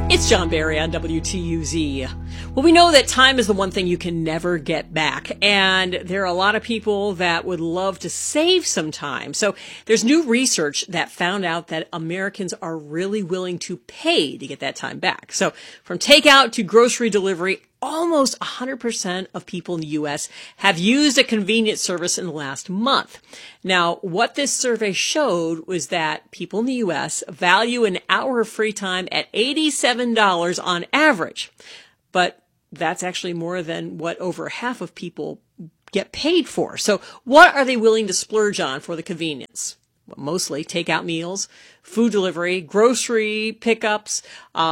It's John Barry on WTUZ. Well, we know that time is the one thing you can never get back, and there are a lot of people that would love to save some time. So there's new research that found out that Americans are really willing to pay to get that time back. So from takeout to grocery delivery, almost 100% of people in the U.S. have used a convenience service in the last month. Now, what this survey showed was that people in the U.S. value an hour of free time at $87 on average. But that's actually more than what over half of people get paid for. So what are they willing to splurge on for the convenience? Well, mostly takeout meals, food delivery, grocery pickups,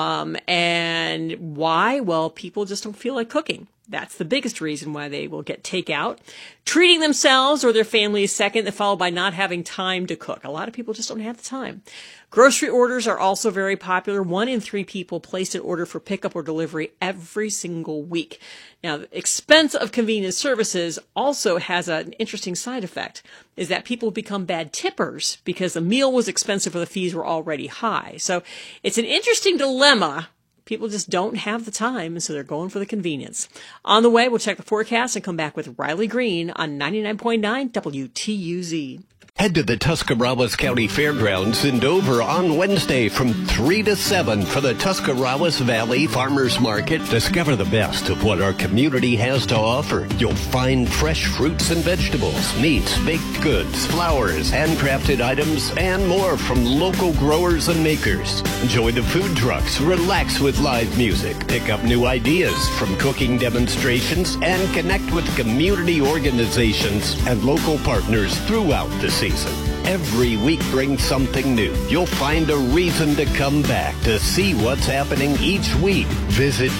and why? Well, people just don't feel like cooking. That's the biggest reason why they will get takeout. Treating themselves or their family is second, followed by not having time to cook. A lot of people just don't have the time. Grocery orders are also very popular. 1 in 3 people place an order for pickup or delivery every single week. Now, the expense of convenience services also has an interesting side effect, is that people become bad tippers because the meal was expensive or the fees were already high. So it's an interesting dilemma. People just don't have the time, and so they're going for the convenience. On the way, we'll check the forecast and come back with Riley Green on 99.9 WTUZ. Head to the Tuscarawas County Fairgrounds in Dover on Wednesday from 3 to 7 for the Tuscarawas Valley Farmers Market. Discover the best of what our community has to offer. You'll find fresh fruits and vegetables, meats, baked goods, flowers, handcrafted items, and more from local growers and makers. Enjoy the food trucks, relax with live music, pick up new ideas from cooking demonstrations, and connect with community organizations and local partners throughout the season. Every week brings something new. You'll find a reason to come back to see what's happening each week. Visit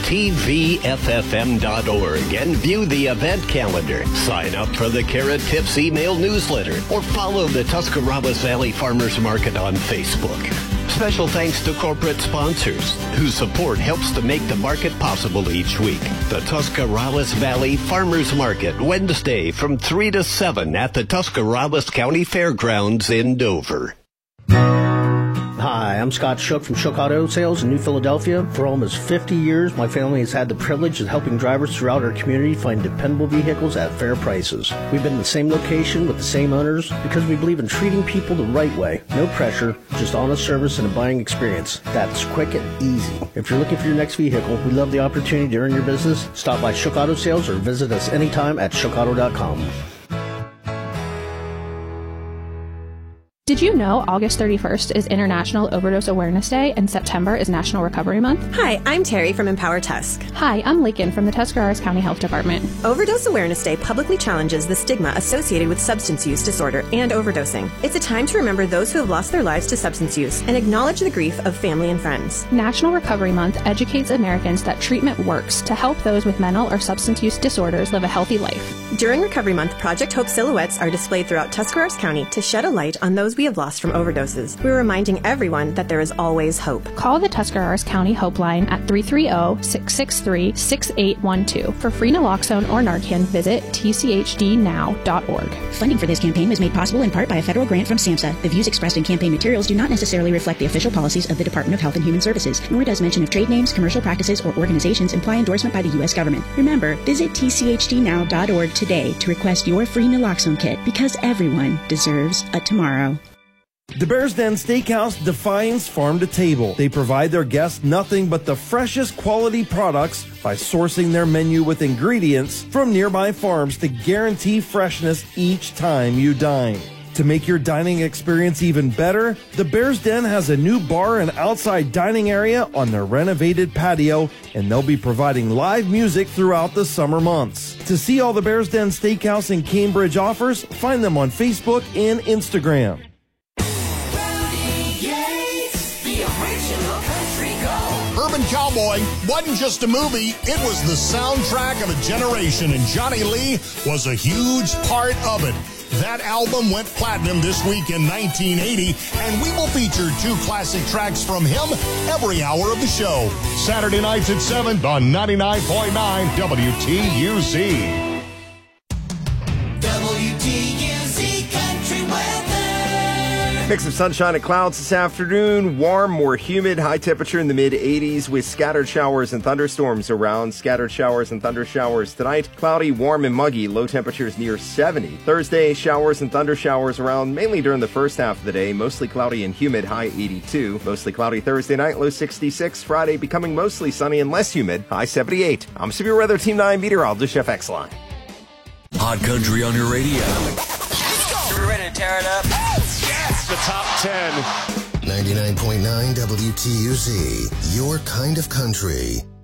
tvffm.org and view the event calendar. Sign up for the Carrot Tips email newsletter or follow the Tuscarawas Valley Farmers Market on Facebook. Special thanks to corporate sponsors whose support helps to make the market possible each week. The Tuscarawas Valley Farmers Market, Wednesday from 3 to 7 at the Tuscarawas County Fairgrounds in Dover. Hi, I'm Scott Shook from Shook Auto Sales in New Philadelphia. For almost 50 years, my family has had the privilege of helping drivers throughout our community find dependable vehicles at fair prices. We've been in the same location with the same owners because we believe in treating people the right way. No pressure, just honest service and a buying experience that's quick and easy. If you're looking for your next vehicle, we love the opportunity to earn your business. Stop by Shook Auto Sales or visit us anytime at shookauto.com. Did you know August 31st is International Overdose Awareness Day and September is National Recovery Month? Hi, I'm Terry from Empower Tusk. Hi, I'm Lakin from the Tuscarawas County Health Department. Overdose Awareness Day publicly challenges the stigma associated with substance use disorder and overdosing. It's a time to remember those who have lost their lives to substance use and acknowledge the grief of family and friends. National Recovery Month educates Americans that treatment works to help those with mental or substance use disorders live a healthy life. During Recovery Month, Project Hope silhouettes are displayed throughout Tuscarawas County to shed a light on those we have lost from overdoses. We're reminding everyone that there is always hope. Call the Tuscarawas County Hope Line at 330-663-6812. For free naloxone or Narcan, visit tchdnow.org. Funding for this campaign was made possible in part by a federal grant from SAMHSA. The views expressed in campaign materials do not necessarily reflect the official policies of the Department of Health and Human Services, nor does mention of trade names, commercial practices, or organizations imply endorsement by the U.S. government. Remember, visit tchdnow.org today to request your free naloxone kit because everyone deserves a tomorrow. The Bears Den Steakhouse defines farm to table. They provide their guests nothing but the freshest quality products by sourcing their menu with ingredients from nearby farms to guarantee freshness each time you dine. To make your dining experience even better, the Bears Den has a new bar and outside dining area on their renovated patio, and they'll be providing live music throughout the summer months. To see all the Bears Den Steakhouse in Cambridge offers, find them on Facebook and Instagram. Urban Cowboy wasn't just a movie, it was the soundtrack of a generation, and Johnny Lee was a huge part of it. That album went platinum this week in 1980, and we will feature 2 classic tracks from him every hour of the show. Saturday nights at 7 on 99.9 WTUZ. WTUZ Country Weather. Mix of sunshine and clouds this afternoon. Warm, more humid, high temperature in the mid-80s with scattered showers and thunderstorms around. Scattered showers and thunder showers tonight. Cloudy, warm, and muggy. Low temperatures near 70. Thursday, showers and thunder showers around mainly during the first half of the day. Mostly cloudy and humid, high 82. Mostly cloudy Thursday night, low 66. Friday becoming mostly sunny and less humid, high 78. I'm Severe Weather Team 9 meteorologist Jeff Exline. Hot Country on your radio. We're ready to tear it up. Yes! The top 10. 99.9 WTUZ, your kind of country.